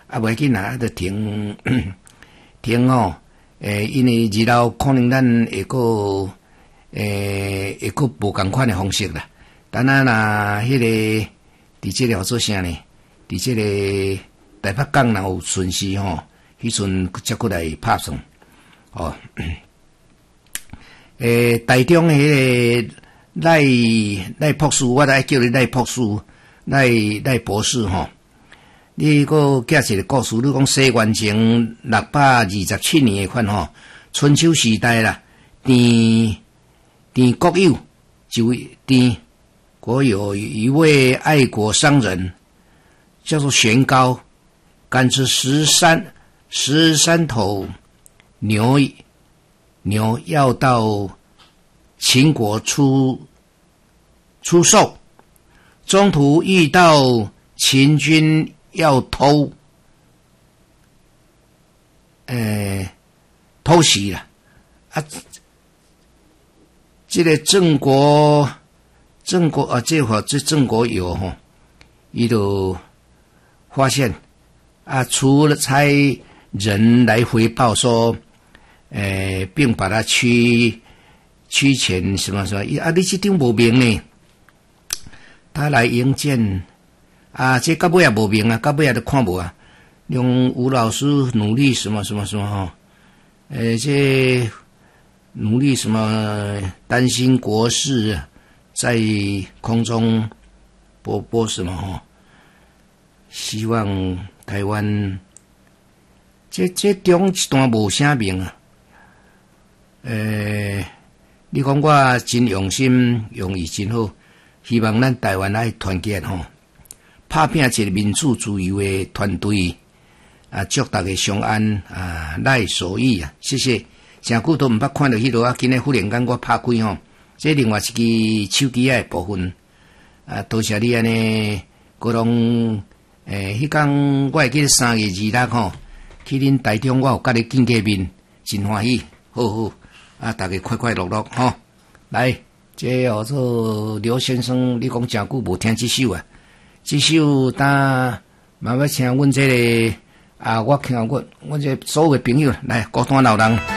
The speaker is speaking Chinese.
啊，袂紧啊，就停停吼。因为日后可能咱会个无共款的方式啦。等下若迄个伫即个做啥呢？伫即个台北港若有顺序吼，迄阵则过来拍算。哦，台中迄个赖博士，我来叫你赖博士，赖博士吼。你个寄一个故事，你讲西元前627年的款吼，春秋时代啦，田国有国有一位爱国商人，叫做玄高，赶着13头牛要到秦国出售，中途遇到秦军要偷袭了啊！这个郑国啊，这郑国有吼，伊就发现啊，除了差人来回报说，并把他驱遣什么什么啊，你这张无明呢？他来迎见。啊，这到尾也无明啊，到尾也都看无啊。用吴老师努力什么什么什么哈，这努力什么担心国事，在空中播什么哈？希望台湾这中一段无啥名啊。你讲我真用心，用意真好，希望咱台湾来团结吼。拍拼一个民主自由的团队啊，祝大家相安啊，赖所意啊，谢谢。诚久都毋捌看到迄落啊，今日忽然间我拍开吼，这另外一支手机的部分啊，多谢你安尼，各种迄天我会记得3月26吼，去恁台中我有甲你见过面，真欢喜，好啊，大家快快乐乐吼。来，这叫做刘先生，你讲诚久无听这首啊。这首单慢慢请阮这个啊，我听我这所有的朋友来，孤单老人。